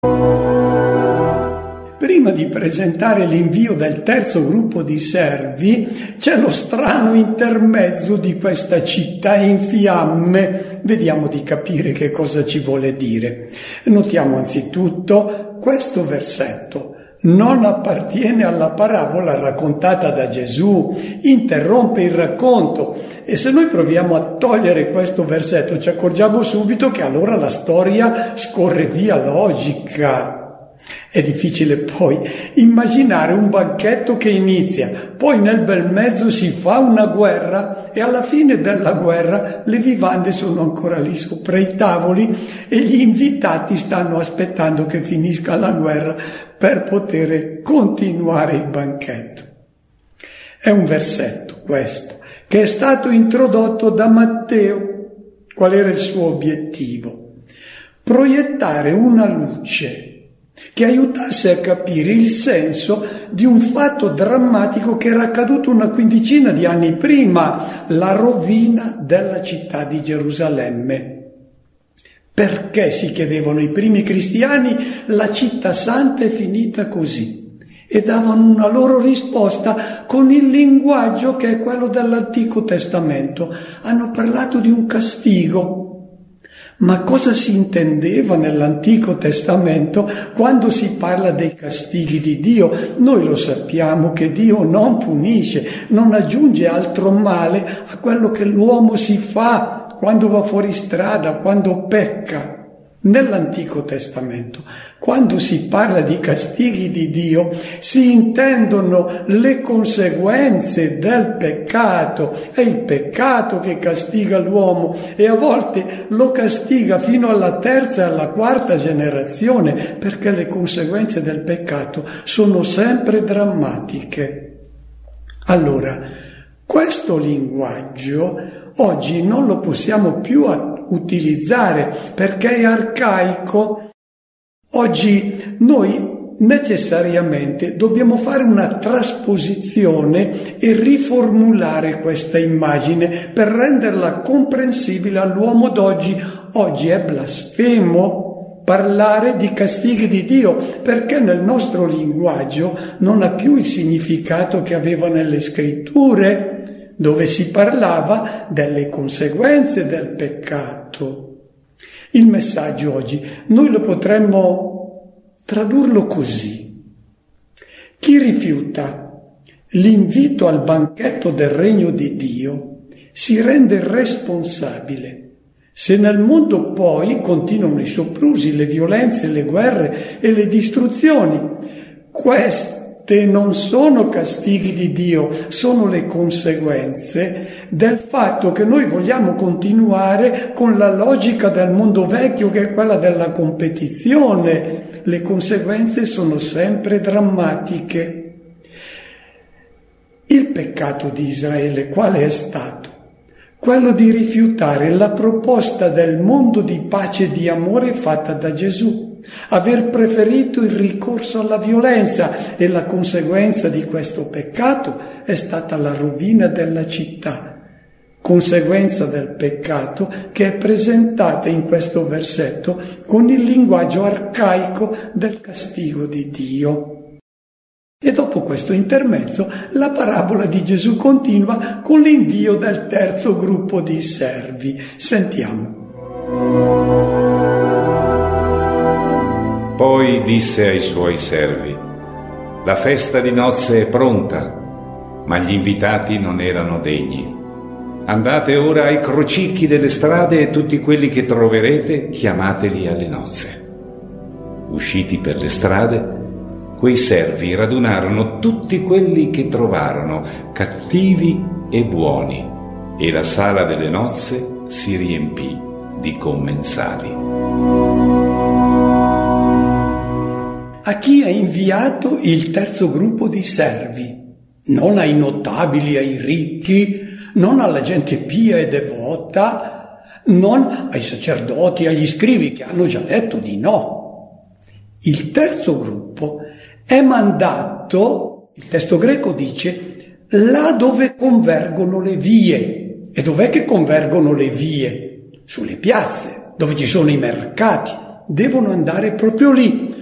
Prima di presentare l'invio del terzo gruppo di servi, c'è lo strano intermezzo di questa città in fiamme. Vediamo di capire che cosa ci vuole dire. Notiamo anzitutto questo versetto. Non appartiene alla parabola raccontata da Gesù, interrompe il racconto. E se noi proviamo a togliere questo versetto, ci accorgiamo subito che allora la storia scorre via logica. È difficile poi immaginare un banchetto che inizia, poi nel bel mezzo si fa una guerra e alla fine della guerra le vivande sono ancora lì sopra i tavoli e gli invitati stanno aspettando che finisca la guerra per poter continuare il banchetto. È un versetto questo che è stato introdotto da Matteo. Qual era il suo obiettivo? Proiettare una luce che aiutasse a capire il senso di un fatto drammatico che era accaduto una quindicina di anni prima, la rovina della città di Gerusalemme. Perché, si chiedevano i primi cristiani, la città santa è finita così? E davano una loro risposta con il linguaggio che è quello dell'Antico Testamento. Hanno parlato di un castigo. Ma cosa si intendeva nell'Antico Testamento quando si parla dei castighi di Dio? Noi lo sappiamo che Dio non punisce, non aggiunge altro male a quello che l'uomo si fa quando va fuori strada, quando pecca. Nell'Antico Testamento, quando si parla di castighi di Dio, si intendono le conseguenze del peccato. È il peccato che castiga l'uomo e a volte lo castiga fino alla terza e alla quarta generazione, perché le conseguenze del peccato sono sempre drammatiche. Allora, questo linguaggio oggi non lo possiamo più utilizzare perché è arcaico. Oggi noi necessariamente dobbiamo fare una trasposizione e riformulare questa immagine per renderla comprensibile all'uomo d'oggi. Oggi è blasfemo parlare di castighi di Dio perché nel nostro linguaggio non ha più il significato che aveva nelle scritture, dove si parlava delle conseguenze del peccato. Il messaggio oggi noi lo potremmo tradurlo così. Chi rifiuta l'invito al banchetto del regno di Dio si rende responsabile. Se nel mondo poi continuano i soprusi, le violenze, le guerre e le distruzioni, queste non sono castighi di Dio, sono le conseguenze del fatto che noi vogliamo continuare con la logica del mondo vecchio, che è quella della competizione. Le conseguenze sono sempre drammatiche. Il peccato di Israele quale è stato? Quello di rifiutare la proposta del mondo di pace e di amore fatta da Gesù. Aver preferito il ricorso alla violenza e la conseguenza di questo peccato è stata la rovina della città, conseguenza del peccato che è presentata in questo versetto con il linguaggio arcaico del castigo di Dio. E dopo questo intermezzo la parabola di Gesù continua con l'invio del terzo gruppo di servi. Sentiamo. Poi disse ai suoi servi: la festa di nozze è pronta, ma gli invitati non erano degni. Andate ora ai crocicchi delle strade e tutti quelli che troverete chiamateli alle nozze. Usciti per le strade, quei servi radunarono tutti quelli che trovarono, cattivi e buoni, e la sala delle nozze si riempì di commensali. A chi ha inviato il terzo gruppo di servi? Non ai notabili, ai ricchi, non alla gente pia e devota, non ai sacerdoti, agli scribi che hanno già detto di no. Il terzo gruppo è mandato, il testo greco dice, là dove convergono le vie. E dov'è che convergono le vie? Sulle piazze, dove ci sono i mercati, devono andare proprio lì.